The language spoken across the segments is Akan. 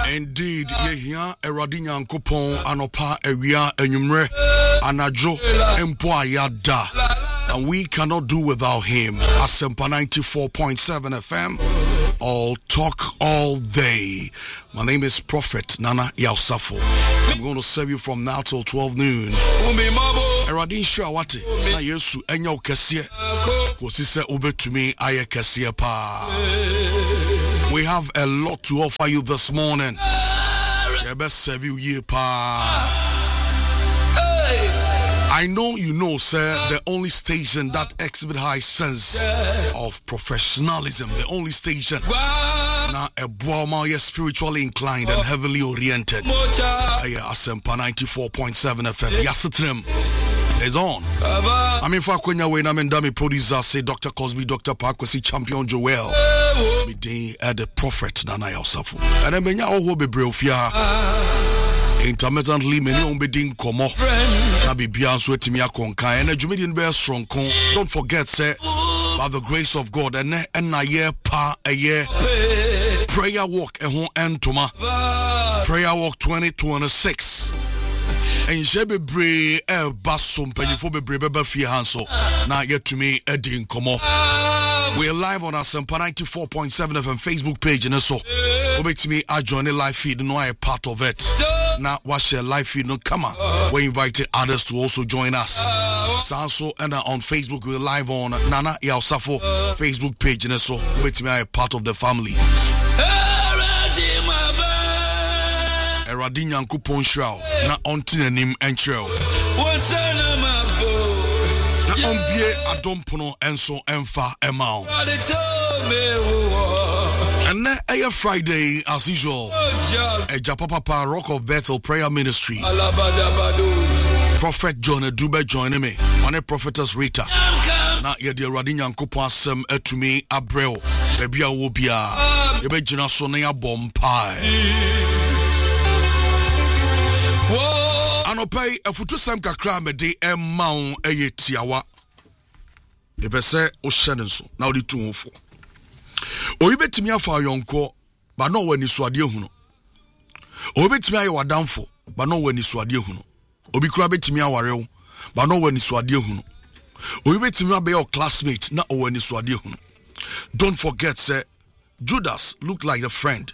Indeed, yehia Awurade Nyankopɔn anopa ewia enyumre anajo empo ayada. And we cannot do without him. Asempa 94.7 FM. All talk all day. My name is Prophet Nana Yausafo. I'm going to serve you from now till 12 noon. Eradin Shawati. Na Yesu enya ukesie. Kosise ube to me aye kesie pa. We have a lot to offer you this morning. I best serve you ye pa. I know you know, sir, the only station that exhibit high sense of professionalism, the only station now a Brahma spiritually inclined and heavily oriented. Asempa 94.7 FM. Yasitrim is on. I mean, for Kwenya Wayne, I'm in Dami producer, say Dr. Cosby, Dr. Parkwesi, Champion Joel. Midday at the Prophet Nana Yausafo. And then Menya Oho Bebrofia. Intermittently, many umbeding komo. Na bibian so etimi akonka. And a Jumedian bear strong kon. Don't forget, say, by the grace of God, and a year pa a year prayer walk a hon entoma. Prayer walk 2026. And shebe bre basum penifo be beba fie hanso. Na yet to me edin komo. We're live on our Asempa 94.7 FM Facebook page and so obey me I join a live feed no I part of it. Now watch your live feed no come on. We invited others to also join us. So and on Facebook we're live on Nana Yausafo Facebook page and so obey me I part of the family. Eradin Yankupon Shroud na ontinanim enchel. Na ombie adompono enso emfa emao. And na a Friday as usual. Ejapa Papa Rock of Bethel Prayer Ministry. Prophet John Dube join me. On a prophetess Rita. Na ye de Eradin Yankupon asem etumi abrel. Baby a wo bia. Ye be gina so na ya bompai. Anopay a futu sam kakra me de emma eye tiawa. Epese o shenenso na odi tunfo. O yibetimi afa yonko ba no wani suade hunu. O yibetimi aye wadamfo ba no wani suade hunu. Obi kura betimi awarew ba no wani suade hunu. O yibetimi abe your classmate na o wani suade hunu. Don't forget say Judas looked like a friend.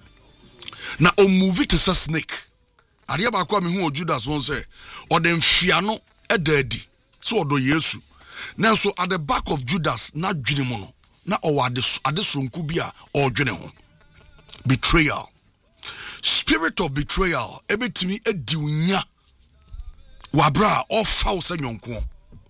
Na o move it to a snake. Adia ba kwa me hu Judas won say odem fiano edadi so odo Yesu na so at the back of Judas na dwene mu no na adesonku bia odwene ho betrayal, spirit of betrayal ebetimi edi unya wabra ofa wo sanyonko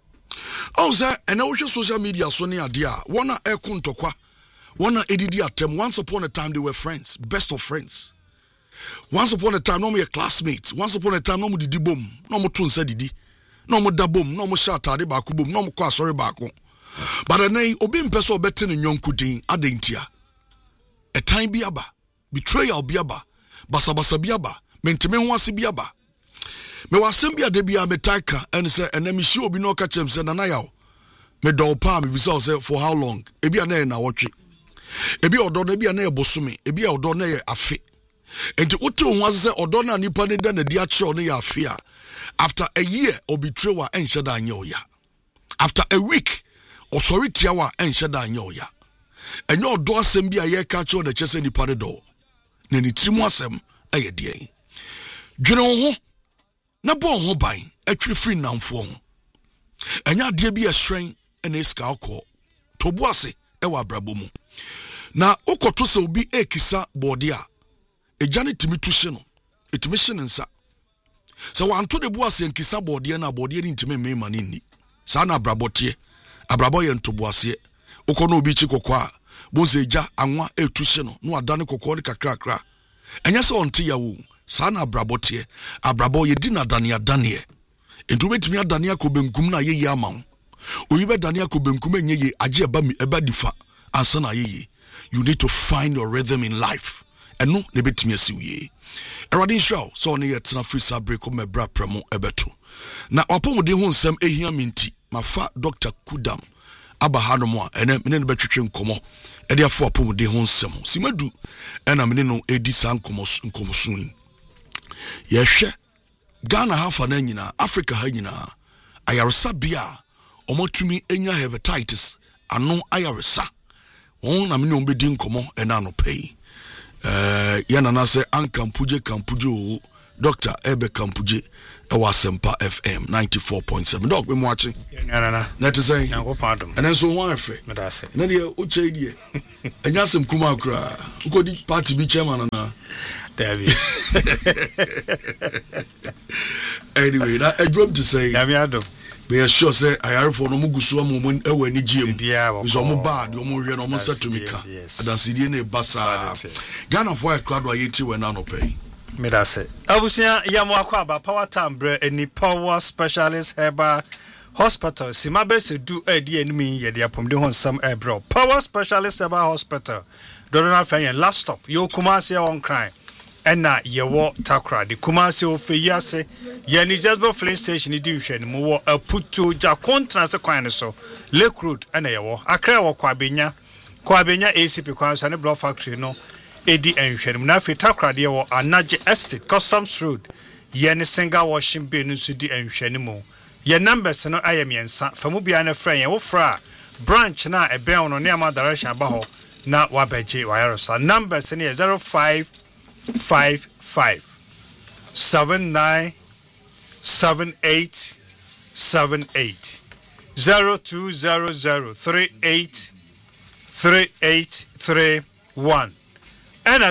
o say ena wo social media so ne ade a wona ekuntokwa wona edidi atem. Once upon a time they were friends, best of friends. Once upon a time, no me a classmate. Once upon a time, no me didi boom, no mo tunsa didi, no mo da boom, no mo shatade baku boom, no mo kwa sorry baku. But then obi mpeso obete ne nyonku din adentia. A time biaba, betrayal biaba, basabasa biaba, menteme ho ase biaba. Me wasem bia de bia metaka and say enemi shi obi no ka chem say na yaw. Me do pa me bisa say for how long? Ebi ana na wotwe. Ebi odo na bia na e bosome, ebi odo na e afe. And utu was odo na nipa ne da na di ache ono ya afia. After a year o betrayal enhye da anya oya. After a week o sorry tiawa enhye da anya oya. Enyo odo asem bia ye ka che na chese nipa ne do. Na ni trimu asem aye de. Dwene ho na bo ho ban atwi free namfo ho. Enya de bi ehwen na eska akọ. Tobu ase e wa brabo mu. Na ukoto se obi ekisa bode a ejane timi tuhye no etimi hye nsa so wanto de boase nkisa bode na bode ni ntimi mema ni sa na abrabote abrabo ye ntoboase ukono obi chi kokwa boze eja anwa etuhye no no adane kokwa ni kakrakra enya se onte yawo sa na abrabote abrabo ye di na dane adane entu betimi adane akobenkum na ye ama oyibe dane akobenkum enye age eba difa ansa na ye. You need to find your rhythm in life. And no, ne betimi asiwie. Eradin show so ne yet na free sabre ko mebra premo ebeto. Na wapomude ho nsem ehia minti. Mafa Dr. Kudam aba hanom a ene me ne betwetwe nkomo e de afo apomde ho nsem simadu ena me ne no edi san nkomo sun ye hwe Ghana hafa na nyina Africa ha nyina ayaresa bia omotumi enya hepatitis ano ayaresa won na me ne ombedi nkomo ena no pay yana na se ankampuje o Dr. Ebe Kampuje Ewasempa FM 94.7 dog we watching na to say and then so one afa na dey uche die enya sem kuma kra ukodi party bi chairman na David anyway that I dropped to say we are sure say I for no mugusu amon ewa ni gm so mo bad yo mo hwe no mo satumika adansidie na basa Ghana for a crowd wa yeti we na no pay Medase. Abusia yamwakwa ba power tambre eni power specialist heba hospital simabe se du edi enimi ye de apomde honsam ebro power specialist heba hospital dona fan last stop yo Kumasi on crime ena ye wo takra de Kumasi ofeyase ye ni Jasper Flint station di hwe mu wo aputo ja contrast kwan so Lake Road ena ye wo akra wo kwabenya ACP kwan so ne block factory no Edi enhwenem na fitakra de wo Anaje Estate Customs Road ye ne single washing bay no so di enhwenemu ye numbers no ayemiensa famu bia na friend ye wo fra branch na eben no ne ama direction ba ho na wabeje wayarsa numbers ne 0555 797878 0200383831 and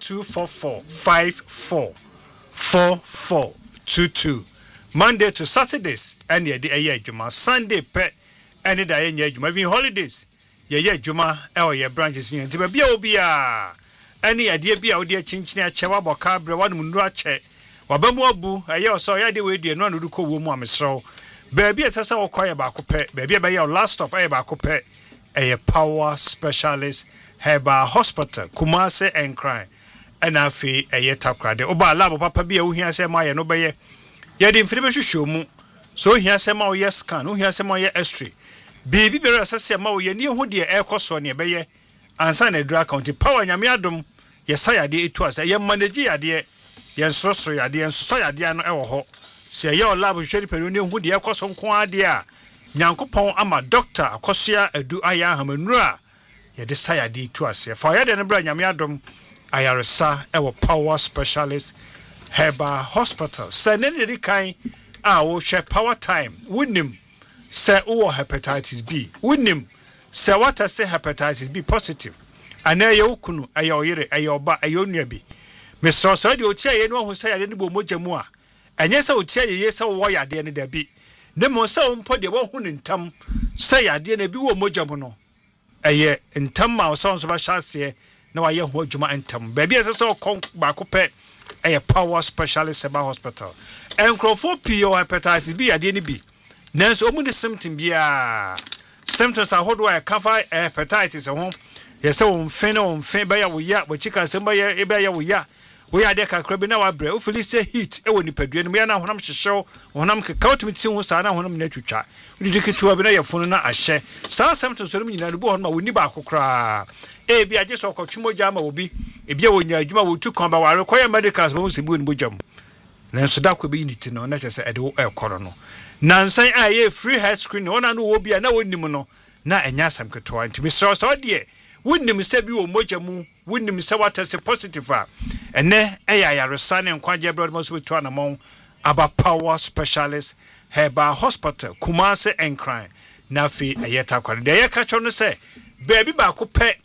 0244544422 Monday to Saturdays and ye de juma Sunday pe and the ye juma even holidays ye juma ye branches in to be obia any idea be out there chinchina chewa boka bre one mundu ache wabamu abu aye so ya de we de no anudu ko wo mu amesro baby etasa wo kwaye ba ko pe baby be your last stop aye ba ko pe a power specialist Heba Hospital Kumasi and crime and afi a yetakra de oba labo papa bia wo hia se ma ye no be ye de mfiri show mu so hia se ma wo ye scan wo hia se ma ye x-ray baby be asase ma wo ye ni hu de e koso ne be ye ansa na dra account power nyame adom ye sayade etu asa ye manage yade ye nsosoro yade nsoso yade no e wo ho se ye o labo hweri pelu ne hu de e koso nko ade a nyankopon ama doctor akosia adu aya hamanura ye de sayade tu ase fa ye de ne bra nyame adom ayaresa ewo power specialist Heba Hospital se ne de kan a wo hwe power time wunim se wo hepatitis B wunim se what test hepatitis B positive ana ye ukunu aye oyire aye oba aye onua bi Mr. so de otia ye no ho sayade ne bo moja mu a enye se otia ye se wo yade ne da bi ne mo se wo mpo de wo hu ne ntam sayade ne bi wo moja mu no eye ntam ma so ba hyase na wa ye ho adwuma ntam ba bi ese so kon ba ko pe eye power specialist Heba Hospital enkrofo pio hepatitis B ade ne bi nanso omu de symptom bia symptoms ahodo a cover hepatitis ho ye se wo mfe ba ya wo ya bo chika se ba ya e ba ya wo ya de kakra bi na wa bre o feel say heat e wo nipadua ne me na honam hyehyew honam keka utimi ti ho sa na honam na twitwa udi ketua bi na ye funu na ahye sa symptoms so nyina no bo honam woni ba akokra e bi agye so kwatwumoja ma obi e bia wonya adwuma wo tu kon ba ware koye medicals bo se bu ni bojam nanso da ko bi unity no na chese ede wo ekoro no nansan aye free health screen ona no wo bia na wonim no na enya asam ketoa ntimi so de wonim se bi wo mojamu wonim se what test positive a ene eya yaresa ne nkwaje blood mo so to anamon aba power specialist Heba Hospital Kumasi and crime na fi ayeta kwade de ye ka cho no se baby ba ko pe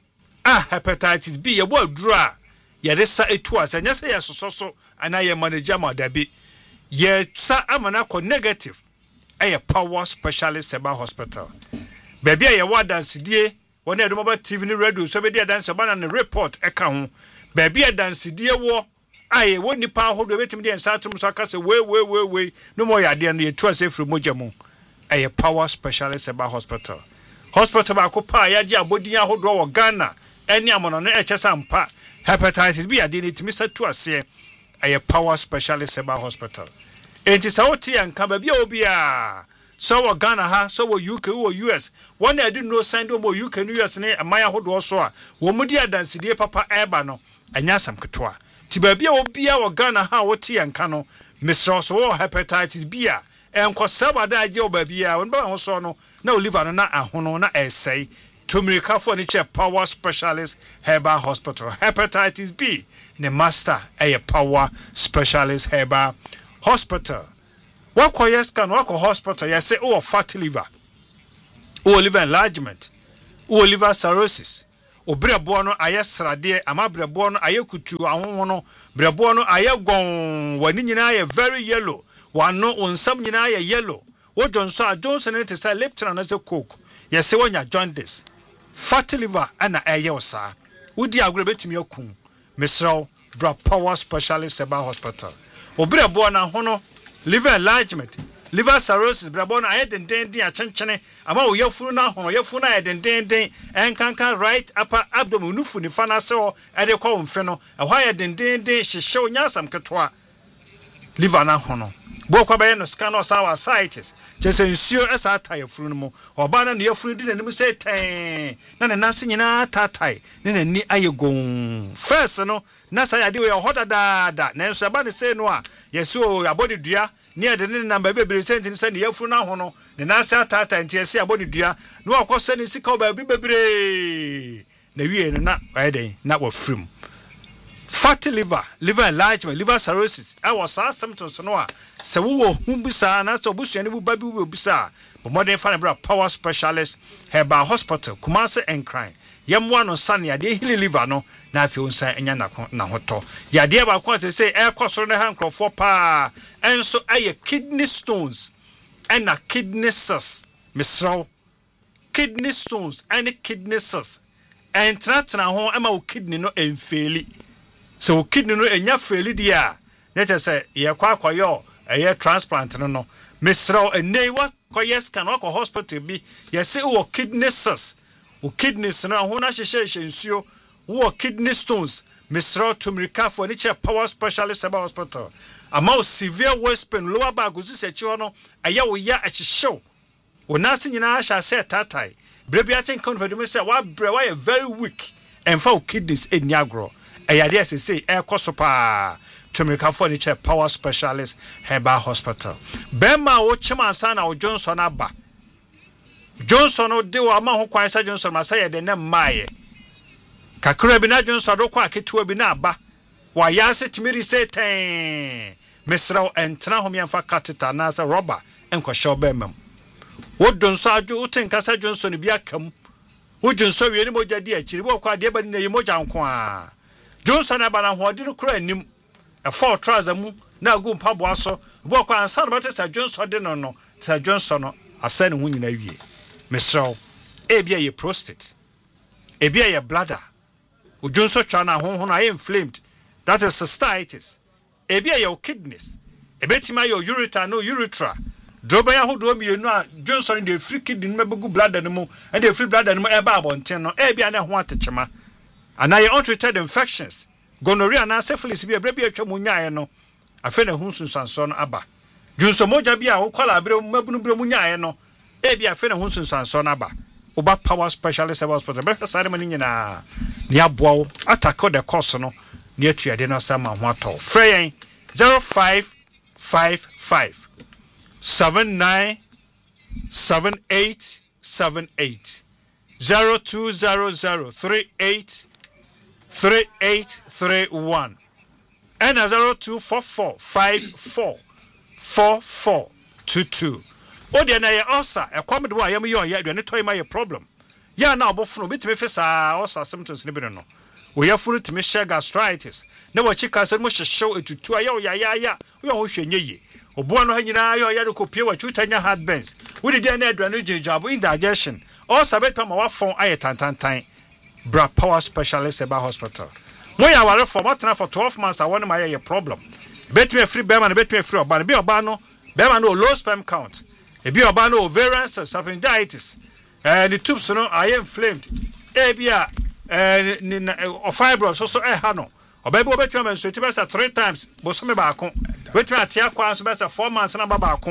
hepatitis B ye bo adura ye de sa etu asa nya se ye soso ana ye manager ma da bi ye sa amana ko negative power specialist Heba Hospital baby ye wa dance die wona edo mobile TV ni radio so be dia dance ba na report eka ho baby e dance die wo aye woni pa hodo betimi de nsatum so aka se we no mo ya de no ye tu ase fru mojamu power specialist Heba Hospital ba ko pa ya ji abodin ahodo wo Ghana eni amono no echesa mpa hepatitis B ade ni timi satu ase power specialist Heba Hospital enti sa oti anka ba bia obi a so wo Ghana ha so wo UK wo US one I didn't know send wo UK no US ne amaya hodo so a wo mudi adansidie papa eba no anya asam ketoa ti ba bia wo bia wo Ghana ha wo tie nka no misro so wo hepatitis B a enko sabada age wo ba bia wo ba ho so no na oliver no na ahono na esei Tumirika for the Power Specialist Herbal Hospital. Hepatitis B, the master a Power Specialist Herbal Hospital. What yes can work hospital? Yes, say oh fatty liver, oh liver enlargement, oh liver cirrhosis. O brebono aye srade ama brebono aye kutu ahono brebono aye gon wani nyina aye very yellow wano onsam nyina aye yellow wo Johnson Johnson it say Lipton and say Coke yes say wonya jaundice fatty liver ana aye osa wodi agro betimi akun mesraw bra Power Specialist Herbal Hospital o brebono ahono liver enlargement liver cirrhosis brabon aye den a chenchene ama wo yafunu na hono yafunu aye den enkanka right upper abdomen nufu ni fana se o ede kwa mfe no ehwa aye den hyehye onyasam ketoa liver na hono bo kwa baye no scan or sawa sites jese nsio esa atai yafunu mu oba na yafunu di nanim se ten na ne nase nyina tatai ne nani aye gon first no na sa yade we hoda da na nso aba ne se no a yeso abodi dua near the number baby sent in send yafuna hono ne nasa tata ntiyese abodi dua no akoso ne sika obabi bebre na wie no na ayden na wafrim fatty liver enlargement liver cirrhosis I was symptoms no a se wo hu bisa na se obusuane bu babi wo bisa but modern fan bra Power Specialist Herbal Hospital Kumase Enkran yamwa no sane ade hili liver no na afi onsan enya na hoto yade ba kwa se e kwosoro ne hankrofo pa enso aye kidney stones and a kidney cells misraw kidney stones and kidney cells and tratna ho ema wo kidney no enfeli so kidney no enya feli dia let say ye kwa kwayo eye transplant no misraw enei wa koyes kan wa hospital bi ye say wo kidney cells wo kidneys no ho na hyehye nsuo wo kidney stones misraw tumirika for the Power Specialist Herbal Hospital ama severe waist pain lower back uzisechi hono aya wo ya ahyehyew onase nyina ahya se tatai brebiatin confidence say wa bre wa very weak and for kidneys eniagro ayade asese ekoso pa tumirika for the Power Specialist Herbal Hospital bema wo chimansa na wo Johnson aba Johnson de wa ma ho kwan sa Johnson ma say de na maaye kakra bi na Johnson do kwa ketua bi na aba wa ya se timiri se ten mesraw entra ho miamfa catheter na sa rubber enko show bemam wo Johnson aju utin kasa Johnson bi akam wo Johnson wie ni moja di akiri bo kwa de ba ni na moja nko a Johnson aba na ho de no kura anim e four trouser mu na agu mpabo aso bo kwa ansa no bata sa Johnson de no sa Johnson no asa ne hu nyina wie mesraw ebia ye prostate ebia ye bladder Johnson twa na honhon aye inflamed that is cystitis ebia ye kidneys ebetima ye ureter no urethra droba ya hodo mienu a Johnson de free kidney mebegu bladder no mu and de free bladder no mu eba abonten no ebia na ho atechema ana ye untreated infections gonorrhea na syphilis bi ebra bi atwa mu nyae no afa na hu sunsanso no aba Johnson moja bi a ho kwala abre mabunu bre mu nyae no ebia afa na hu sunsanso no aba Oba Power Specialist Herbal Hospital be sare mani nyina ni aboa attack the course no ni atuade no sama ho atọ frey 0555 797878 0200383831 and 0244544422 Odi na ye osa ekwamde wa yam ye aduane toy ma ye problem ya na obofunu bitime fesa osa symptoms ne bi no oyafunu timi share gastritis na wachi cancer mo hyehyew etutu aya ya wo ho hwenye ye obo no hanyina ya ya de kopie wa chutanya heartburns wodi de na aduane jejabo indigestion osa betwa ma wafon aye tantantan bra Power Specialist Herbal Hospital mo ya ware for matna for 12 months awon ma ye problem betime free bema na betime free oba no bema no low sperm count ebi oba no ovarian cyst appendicitis the tubes no are inflamed ebia fibroids so ha no oba bi obetwa menstruate besa 3 times bo so me ba ko betwa atia kwa so besa 4 months na ba ko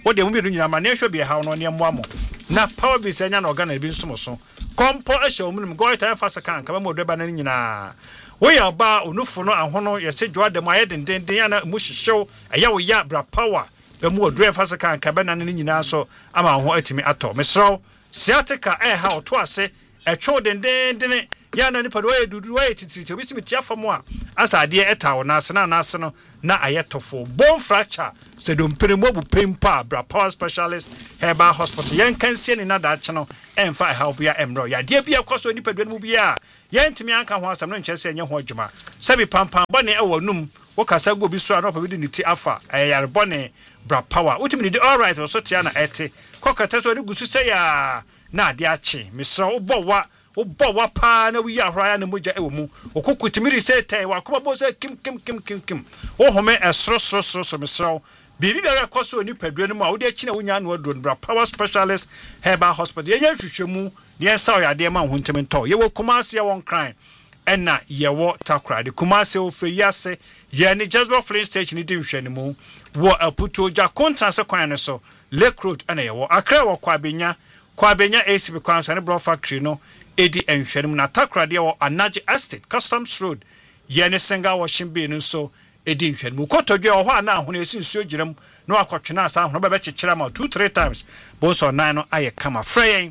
what the women in my nation be how no near Mamo. Na power be saying an organ be so so. Compo a show minimum go to fast can come more debanina. We are bar unufuno and hono ye say draw the my head and Diana mush show a yaw bra power. The more drive fast can cabana nina so ama ho etimi ato. Mesro Siatica air how to say a cho den yana ni padwe dudu way titi obi simi tia famo a asa de eta wo na asena na ayetofo bone fracture se do mperemo bu pempa bra power specialist herbal hospital yen kansie ni na da cheno emfa help ya emro ya de bia kwaso ni padwe mu bia yen timi anka ho asam no nkyese enye ho adwuma sabi pampa bone e wonum wo kasa go bi so anọ pa bi ni ti afa ayare bone bra power utimi ni all right so tia na ete kokata so ni gusu se ya na ade achi misra obo wa pa na wi ahra na moja ewo mu okokutimi say ten wa kuma bo say kim o home esro misra bibi bia rekoso ni padua no ma wo de achi na wonya no adron bra power specialist herbal hospital yenya hwehwemu ne ensa ya de ma ho ntimi to ye wo Kumasi won crime ena ye wo Takra de Kumasi o fe yase ye ni Jasper Flint station ni hwehwani mu wo aputo ja kontanse kwan no so Lake Road ena ye wo Accra wo Kwabenya ACB kwanso ne bro factory no edi enhwere na Takra de wo Anaje Estate Customs Road ye ne Senga washing bin no so edi nhwere mu kotodwe ho ana ahono esinsuo giram no akotwena asa ahono ba bekyekira ma 2-3 times bo so 9 no aye kama frey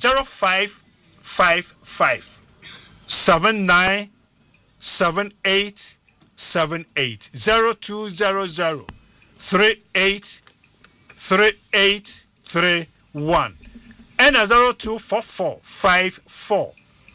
0555 79 78 0200 38 3831 and 0244 54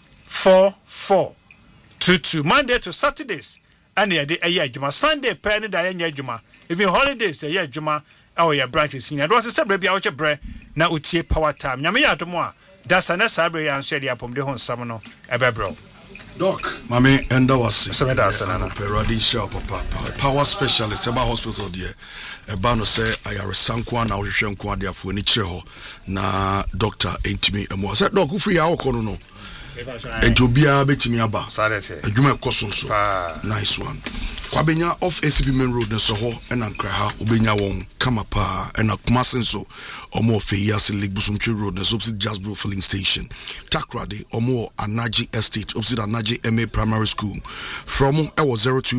4422 Monday to Saturdays and the Ayajuma Sunday penny da Yajuma even holidays the Yajuma our your branches in was a suburb out your bread now utie power time Yamia to more that's an sabre and said upon the home samono ebebro Doc mame enda wase semeda sanana peradi sharp papa power specialist eba hospital there eba no say ayare sanko na ohwehwe nko ade afo ni kire ho na doctor entimi emo say doc free ya okono no ento bia betimi aba adwuma ekoso so nice one Kwabenya off ACB main road na so ho ena nkra ha obenya won kama pa ena Kumasi so omo fe yase Lake Busumtwe road na opposite Jasper filling station Takra de omo Anaje Estate opposite Anaje MA primary school from ewo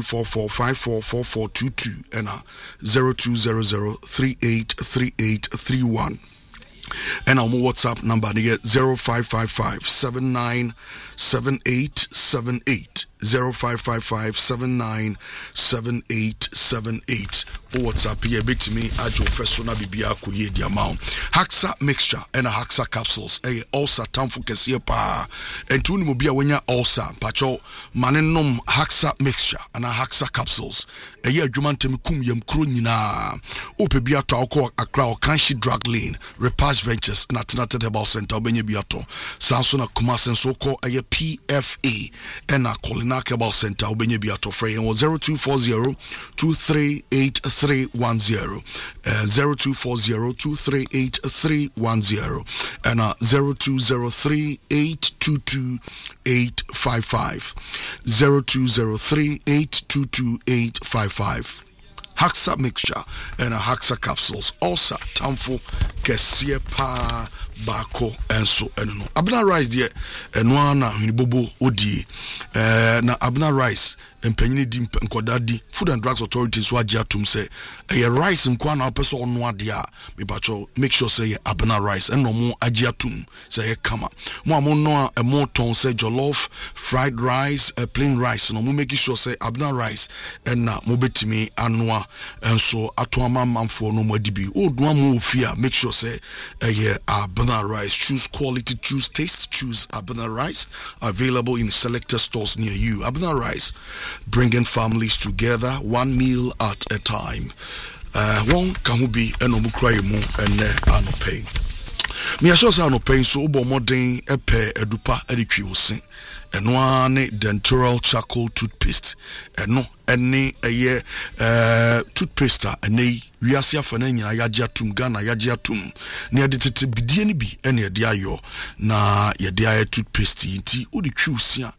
0244544422 ena 0200383831 and our WhatsApp number 0555 797878 0555 797878 WhatsApp here bet me ajo fesona bibia koye di amount Haxa mixture and a Haxa capsules ulcer tamfo kese pa entu ni mobia wenya ulcer pacho manenom Haxa mixture and a Haxa capsules adwuma ntem kum yam kro nyina opebia to akọ Accra o Kanshi drug lane Repage Ventures na Tenated Herbal Center obenye biato sanso na Kumasi so call PFA and a Kolina Herbal Center obenye biato frey 0240 238310 0240238310 and 0203822855 0203822855 Haxa mixture and a Haxa capsules also tamfo kesie pa bako enso eno Abna rice there eno na hinibobo odi na Abna rice empanyini di nkodadi Food and Drugs Authority so agya tum say rice nkwa na opeso ono ade a mebacho make sure say Abna rice eno mo agya tum say kama mo amono a mo ton say jollof fried rice plain rice no mo make sure say Abna rice na mo betimi anoa enso atoama manfo no mo adibi odua mo ofia make sure say Abna rice choose quality, choose taste, choose Abna rice available in selected stores near you. Abna rice bringing families together, one meal at a time. One can be an omukraimu and anope. Me ashosa anope so ubo modern epe edupa editwi osin. Eno ne dentural charcoal toothpaste. Eno ene eye toothpaste ene wiase afana nyina yagye atum Ghana yagye atum ne yedetete bidie ni bi ene yede ayo na yede aye toothpaste nti odi twi osia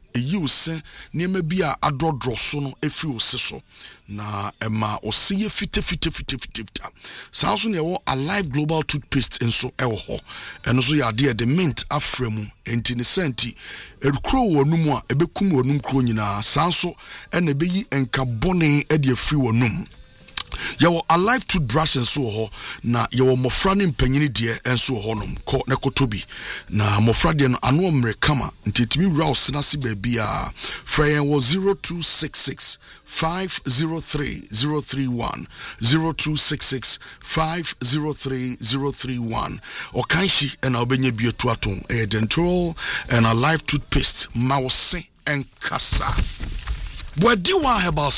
eyi ose niema bi a adrodro so no efi ose so na ema ose ye fite sanso ne wo Alive Global Toothpaste enso ewo ho eno so ya de mint afremu enti ne senti edukro wonum a ebekum wonum kro nyina sanso ena beyi enka bone e de afri wonum yawo Alive toothbrush enso ho na yawo mofra ne mpanyini de enso ho nom ko ne kotobi na mofra de no ano omrekama ntitimi wura osenase ba bia frayen wo 0266 503 031 0266 503 031 okanshi ena obenye bietu aton dental and Alive toothpaste mawse enkasa Bwadiwa Herbal